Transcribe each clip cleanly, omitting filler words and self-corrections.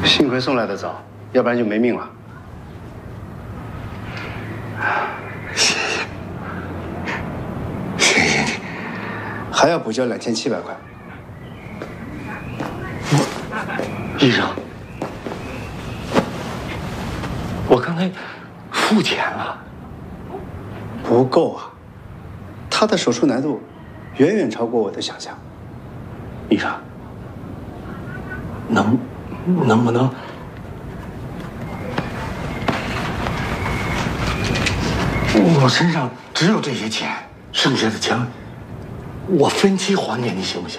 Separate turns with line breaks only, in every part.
幸亏送来的早，要不然就没命了。
谢谢你，
还要补交2700块。
医生，我刚才付钱了，
不够啊，他的手术难度远远超过我的想象。
医生，能不能？我身上只有这些钱，剩下的钱我分期还给你，行不行？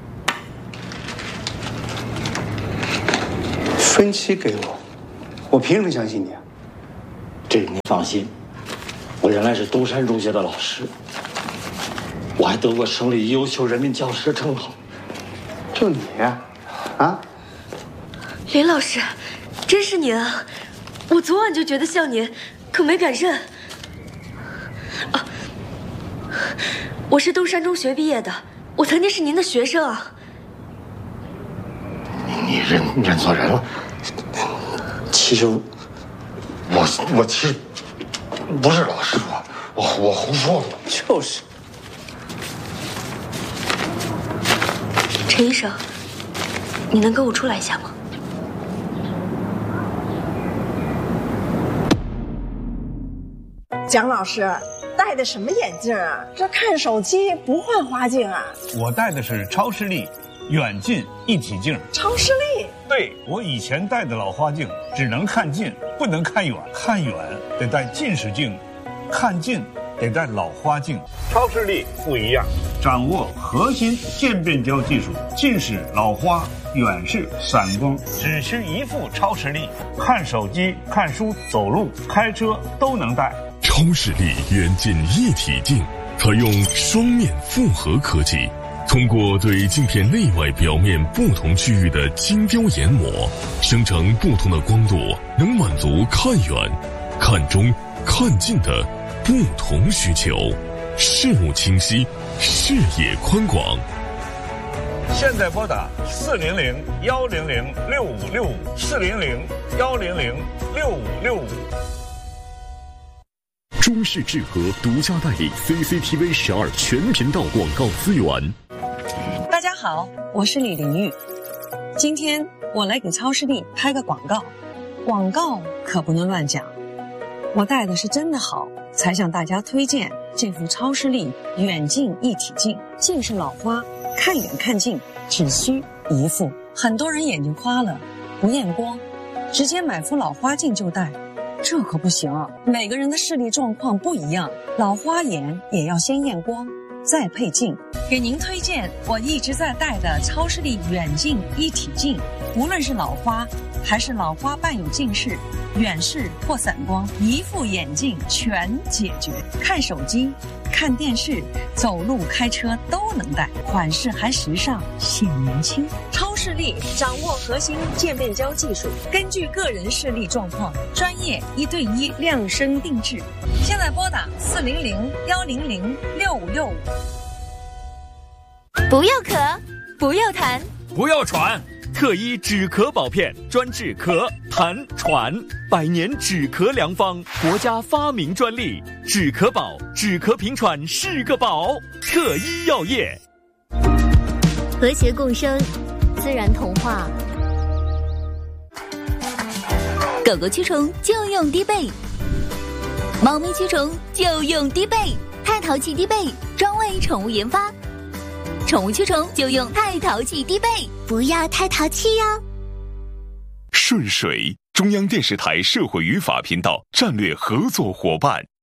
分期给我凭什么相信你啊？
这个您放心，我原来是东山中学的老师，我还得过省里优秀人民教师称号。
就你啊？
林老师，真是您啊！我昨晚就觉得像您，可没敢认。啊，我是东山中学毕业的，我曾经是您的学生啊。
你认错人了。其实我其实不是老师，我胡说了。
就是。
陈医生，你能跟我出来一下吗？
蒋老师戴的什么眼镜啊？这看手机不换花镜啊？
我戴的是超视力远近一体镜。
超视力？
对，我以前戴的老花镜只能看近，不能看远，看远得戴近视镜，看近得戴老花镜。超视力不一样，掌握核心渐变焦技术，近视、老花、远视、散光，只需一副超视力，看手机、看书、走路、开车都能戴。
超视力远近一体镜采用双面复合科技，通过对镜片内外表面不同区域的精雕研磨，生成不同的光度，能满足看远、看中、看近的不同需求，视物清晰，视野宽广。
现在拨打400-100-6565，400-100-6565。
中视智和独家代理 CCTV 12全频道广告资源。
大家好，我是李玲玉。今天我来给超视力拍个广告，广告可不能乱讲。我戴的是真的好，才向大家推荐这副超视力远近一体镜。近视老花，看远看近只需一副。很多人眼睛花了，不验光，直接买副老花镜就戴。这可不行，每个人的视力状况不一样，老花眼也要先验光，再配镜。给您推荐我一直在戴的超视力远近一体镜，无论是老花还是老花伴有近视、远视或散光，一副眼镜全解决。看手机、看电视、走路、开车都能戴，款式还时尚，显年轻。超视力掌握核心渐变焦技术，根据个人视力状况，专业1对1量身定制。现在拨打400-100-6565。
不要咳，不要痰，
不要喘，特医止咳保片专治咳、痰、喘，100年止咳良方，国家发明专利，止咳宝，止咳平喘是个宝。特医药业，
和谐共生，自然童话。狗狗驱虫就用低倍，猫咪驱虫就用低倍，太淘气低倍，专为宠物研发。宠物驱虫就用太淘气低倍，不要太淘气哟。
顺水，中央电视台社会与法频道战略合作伙伴。